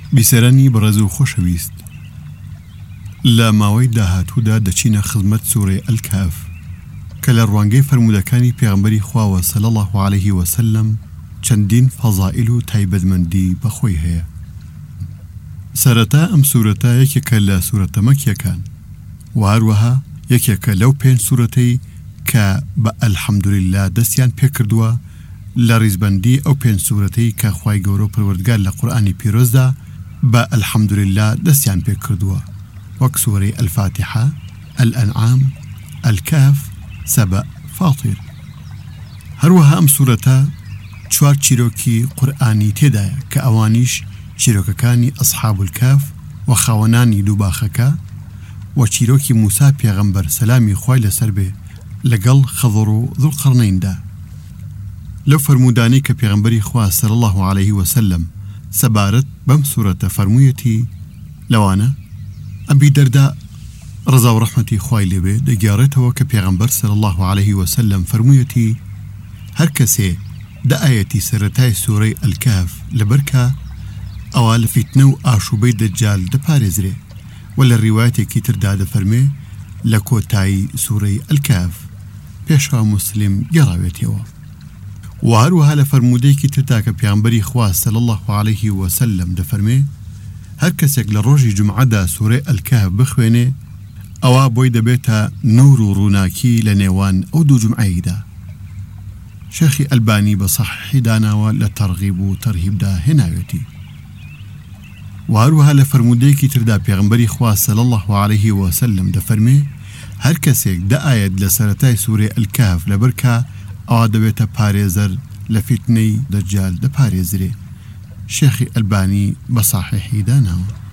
بیسەرانی بەڕێز و خۆشەویست، لە ماوەی داهاتوودا دەچینە خزمەت سوورەی ئەلکاف کە لە ڕوانگەی فەرمودەکانی پێغەمبەری خواوە صلی الله عليه وسلم چەندین فەزائیل و تایبەتمەندی بەخۆی هەیە. سەرەتا ئەم سوورەتە یەکێکە لە سوورەتە مەکیەکان و هەروەها یەکێکە لەو 5 سوورەتەی کە بە ئەلحەمدولله دەستیان پێکردووە لە ڕیزبەندی ئەو 5 سوورەتەی کە خوای گەورە و پەروەردگار لە قورئانی پیرۆزدا بە ئەلحەمدولله دەستیان پێکردووە، وەک سوورەی ئەلفاتحە، ئەلئەنعام، ئەلکاف، سەبە، فاتیر. هەروەها ئەم سوورەتە 4 چیرۆکی قورئانی تێدایە کە ئەوانیش چیرۆکەکانی ئەصحاب الکاف و خاوەنانی دووباخەکە و چیرۆکی موسا پێغەمبەر سەلامی خوای لەسەر بێ لەگەڵ خەضر و ذوالقەرنەیندا. لەو فەرمودانەی کە پێغەمبەری خوا صلی الله عليه وسلم سەبارەت بەم سوورەتە فەرموویەتی لەوانە ئەبی دەردا ڕزا و ڕەحمەتی خوای لێبێ دەگێڕێتەوە کە پێغەمبەر صلی الله عليه وسلم فەرموویەتی هەر کەسێ دەئایەتی سەرەتای سوورەی ئەلکاف لەبەرکە ئەوە لە فیتنە و ئاشوبەی دەجال دەپارێزرێ و لە ڕیوایەتێکی تردا دەفەرمێ لە کۆتایی سوورەی ئەلکاف پێشوا موسلم گەڕاوێتەوە. و هەروەها لە فەرمودەیەکی تردا کە پێغەمبەری خوا صلی الله عليه وسلم دەفەرمێ هەر کەسێک لە ڕۆژی جومعەدا سوورەی ئەلکاف بخوێنێ ئەوە بۆی دەبێتە نور و ڕووناکی لە نێوان ئەو دوو جومعەیەدا. شێخی ئەلبانی بە سەحیحی داناوە لە تەرغیب و تەرهیبدا هێناوێتی. و هەروەها لە فەرمودەیەکی تردا پێغەمبەری خوا صلی الله عليه وسلم دەفەرمێ هەر کەسێک دەئایەت لە سەرەتای سوورەی ئەلکاف لەبەرکە ئەوە دەبێتە پارێزەر لە فیتنەی دەجال دەپارێزرێ. شێخی ئەلبانی بە سەحیحی داناوە.